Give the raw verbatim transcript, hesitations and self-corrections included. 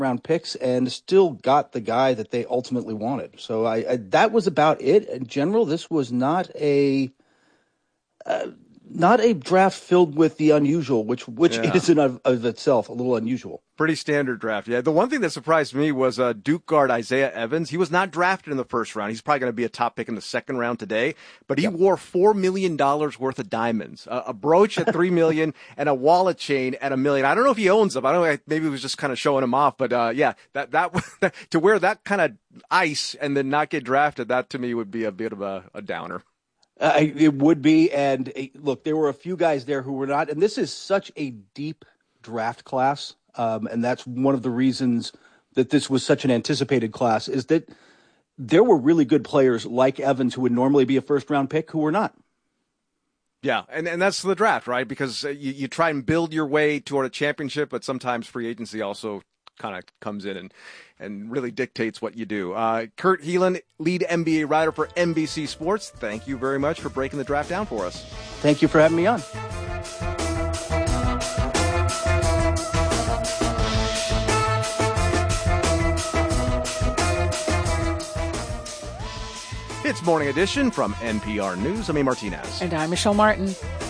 round picks and still got the guy that they ultimately wanted. So I, I that was about it. In general, this was not a uh, not a draft filled with the unusual, which which Yeah. is in of, of itself a little unusual. Pretty standard draft. Yeah, the one thing that surprised me was uh, Duke guard Isaiah Evans. He was not drafted in the first round. He's probably going to be a top pick in the second round today, but he yep. wore four million dollars worth of diamonds, uh, a brooch at three million dollars and a wallet chain at a million. I don't know if he owns them. I don't know. Maybe he was just kind of showing them off, but uh, yeah, that, that, to wear that kind of ice and then not get drafted, that to me would be a bit of a, a downer. Uh, it would be. And uh, look, there were a few guys there who were not, and this is such a deep draft class. Um, and that's one of the reasons that this was such an anticipated class, is that there were really good players like Evans who would normally be a first-round pick who were not. Yeah, and, and that's the draft, right? Because you, you try and build your way toward a championship, but sometimes free agency also kind of comes in and, and really dictates what you do. Uh, Kurt Helin, lead N B A writer for N B C Sports, thank you very much for breaking the draft down for us. Thank you for having me on. It's Morning Edition from N P R News. I'm A. Martinez. And I'm Michelle Martin.